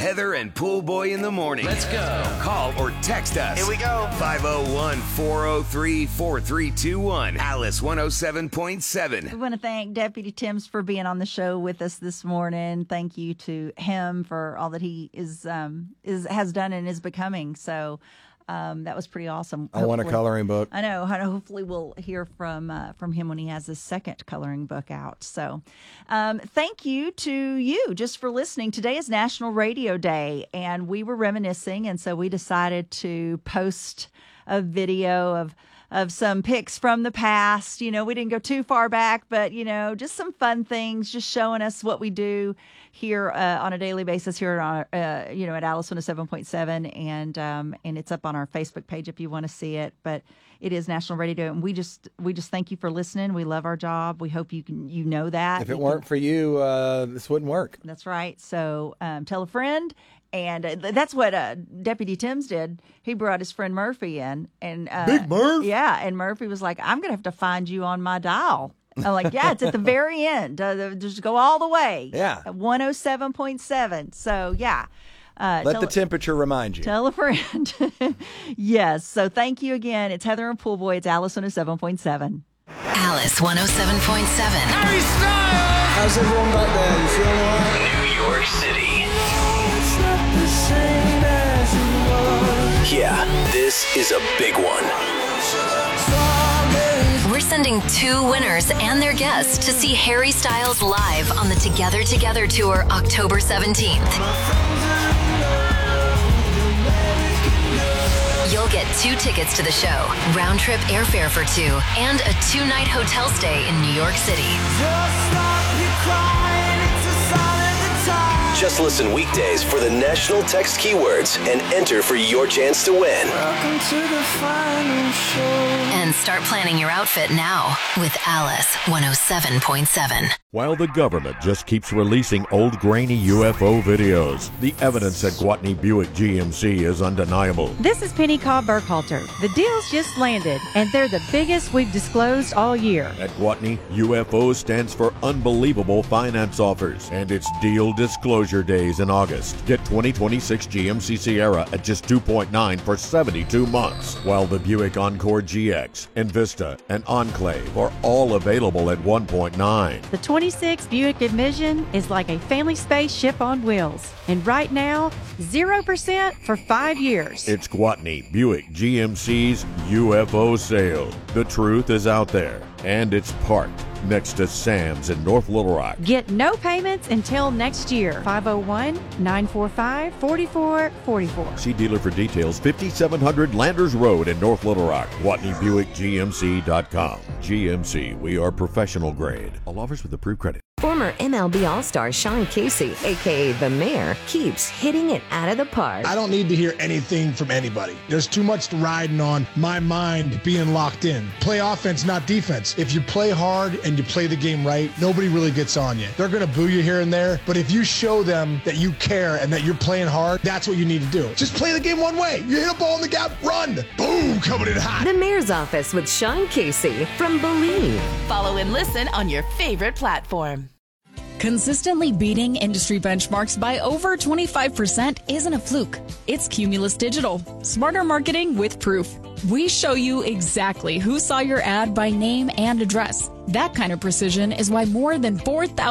Heather and Pool Boy in the morning. Let's go. Call or text us. Here we go. 501-403-4321. Alice 107.7. We want to thank Deputy Timms for being on the show with us this morning. Thank you to him for all that he has done and is becoming. So that was pretty awesome. I want a coloring book. I know. Hopefully we'll hear from him when he has his second coloring book out. So thank you to you just for listening. Today is National Radio Day, and we were reminiscing, and so we decided to post a video of some pics from the past. You know, we didn't go too far back, but, you know, just some fun things, just showing us what we do here on a daily basis here on, at Alice 107.7. And it's up on our Facebook page if you want to see it. But it is National Radio Day, and we just thank you for listening. We love our job. We hope you know that. If it weren't for you, this wouldn't work. That's right. So tell a friend. And that's what Deputy Timms did. He brought his friend Murphy in. And Big Murph? Yeah, and Murphy was like, I'm going to have to find you on my dial. I'm like, yeah, it's at the very end. Just go all the way. Yeah. At 107.7. So, yeah. Let the temperature remind you. Tell a friend. Yes. So thank you again. It's Heather and Pool Boy. It's Alice 107.7. Alice 107.7. Harry Styles! How's everyone back there? You feeling all right? New York City. Yeah, this is a big one. We're sending 2 winners and their guests to see Harry Styles live on the Together Together Tour October 17th. You'll get 2 tickets to the show, round-trip airfare for 2, and a 2-night hotel stay in New York City. Just listen weekdays for the national text keywords and enter for your chance to win. And start planning your outfit now with Alice 107.7. While the government just keeps releasing old grainy UFO videos, the evidence at Gwatney Buick GMC is undeniable. This is Penny Cobb Burkhalter. The deals just landed, and they're the biggest we've disclosed all year. At Gwatney, UFO stands for Unbelievable Finance Offers, and it's Deal Disclosure Days in August. Get 2026 GMC Sierra at just 2.9 for 72 months, while the Buick Encore GX, Envista, and Enclave are all available at 1.9. The 26 Buick Envision is like a family spaceship on wheels. And right now, 0% for 5 years. It's Gwatney Buick GMC's UFO sale. The truth is out there, and it's parked next to Sam's in North Little Rock. Get no payments until next year. 501-945-4444. See dealer for details. 5700 Landers Road in North Little Rock. GwatneyBuickGMC.com. GMC, we are professional grade. All offers with approved credit. Former MLB All-Star Sean Casey, a.k.a. The Mayor, keeps hitting it out of the park. I don't need to hear anything from anybody. There's too much riding on my mind being locked in. Play offense, not defense. If you play hard and you play the game right, nobody really gets on you. They're going to boo you here and there, but if you show them that you care and that you're playing hard, that's what you need to do. Just play the game one way. You hit a ball in the gap, run. Boom, coming in hot. The Mayor's Office with Sean Casey from Believe. Follow and listen on your favorite platform. Consistently beating industry benchmarks by over 25% isn't a fluke. It's Cumulus Digital. Smarter marketing with proof. We show you exactly who saw your ad by name and address. That kind of precision is why more than 4,000